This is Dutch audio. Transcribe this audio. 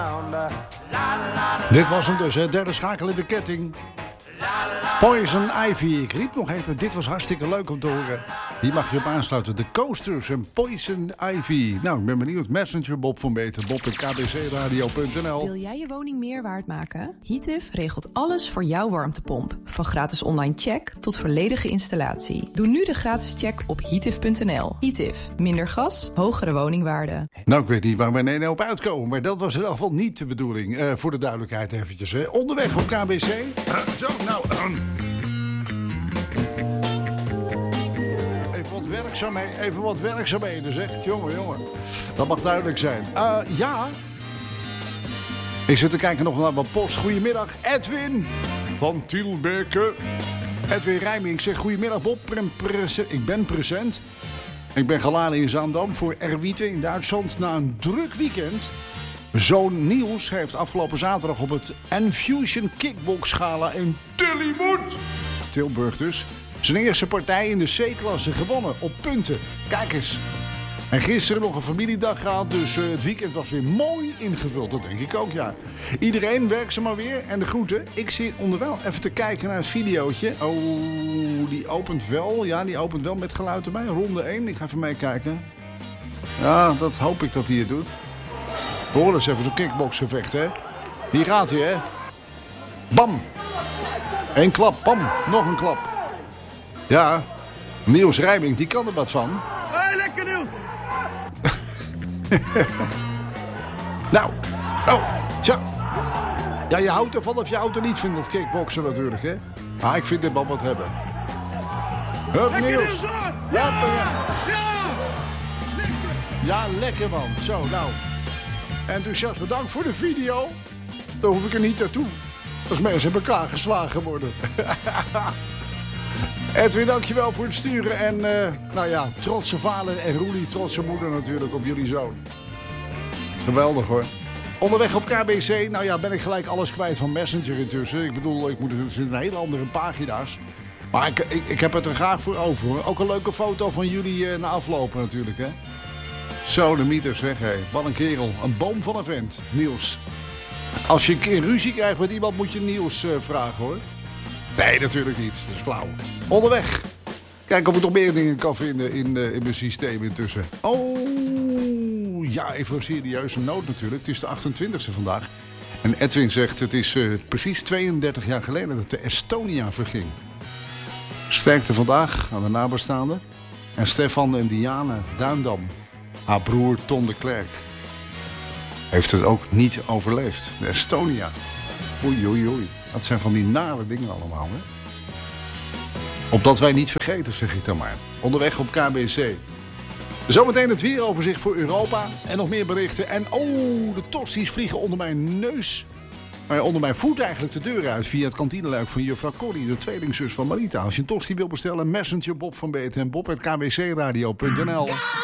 Dit was hem dus, hè? Derde schakel in de ketting. Poison Ivy. Ik riep nog even, dit was hartstikke leuk om te horen. Hier mag je op aansluiten. De Coasters en Poison Ivy. Nou, ik ben benieuwd. Messenger Bob van Beter. Bob@kbcradio.nl. Wil jij je woning meer waard maken? Heative regelt alles voor jouw warmtepomp. Van gratis online check tot volledige installatie. Doe nu de gratis check op heative.nl. Heative. Minder gas, hogere woningwaarde. Nou, ik weet niet waar we ineens op uitkomen. Maar dat was in ieder geval niet de bedoeling. Voor de duidelijkheid eventjes. Hè. Onderweg op KBC. Zo, nou... Even wat werkzaamheden, zegt. Jongen. Dat mag duidelijk zijn. Ja. Ik zit te kijken nog naar wat post. Goedemiddag, Edwin van Tielbeke. Edwin Rijming zegt, goedemiddag Bob. Ik ben present. Ik ben geladen in Zaandam voor Erwieten in Duitsland na een druk weekend. Zoon Niels heeft afgelopen zaterdag op het Enfusion Kickbox Gala in Tilburg dus zijn eerste partij in de C-klasse gewonnen op punten. Kijk eens. En gisteren nog een familiedag gehad, dus het weekend was weer mooi ingevuld. Dat denk ik ook, ja. Iedereen werkzaam maar weer en de groeten. Ik zit onderwijl even te kijken naar het videootje. Oh, die opent wel. Ja, die opent wel met geluid erbij. Ronde 1, ik ga even meekijken. Ja, dat hoop ik dat hij het doet. Hoor eens even zo'n kickboxgevecht, hè. Hier gaat hij, hè. Bam. Eén klap, bam. Nog een klap. Ja, Niels Rijming, die kan er wat van. Hé, lekker Niels! Nou, zo. Ja, je houdt ervan of je houdt er niet van dat kickboksen natuurlijk, hè. Maar ik vind dit wel wat hebben. Hup, Niels. Ja, lekker man. Zo, nou. Enthousiast, bedankt voor de video. Daar hoef ik er niet naartoe. Als mensen in elkaar geslagen worden. Edwin, dankjewel voor het sturen. En nou ja, trotse vader en Roelie, trotse moeder natuurlijk op jullie zoon. Geweldig hoor. Onderweg op KBC, nou ja, ben ik gelijk alles kwijt van Messenger intussen. Ik bedoel, ik moet een hele andere pagina's. Maar ik heb het er graag voor over hoor. Ook een leuke foto van jullie na aflopen natuurlijk hè. Zo, de mythes weg hé. Wat een kerel, een boom van een vent, Niels. Als je een keer ruzie krijgt met iemand moet je Niels vragen hoor. Nee, natuurlijk niet. Dat is flauw. Onderweg. Kijk of ik nog meer dingen kan vinden in mijn systeem intussen. Oh, ja, even een serieuze noot natuurlijk. Het is de 28e vandaag. En Edwin zegt het is precies 32 jaar geleden dat de Estonia verging. Sterkte vandaag aan de nabestaanden. En Stefan en Diane Duindam, haar broer Ton de Klerk, heeft het ook niet overleefd. De Estonia. Oei. Dat zijn van die nare dingen allemaal, hè? Opdat wij niet vergeten, zeg ik dan maar. Onderweg op KBC. Zometeen het weeroverzicht voor Europa. En nog meer berichten. En de tosti's vliegen onder mijn neus. Maar ja, onder mijn voet eigenlijk de deur uit. Via het kantineluik van juffrouw Corrie, de tweelingzus van Marita. Als je een tosti wil bestellen, Messenger Bob van Beter en Bob@kbcradio.nl.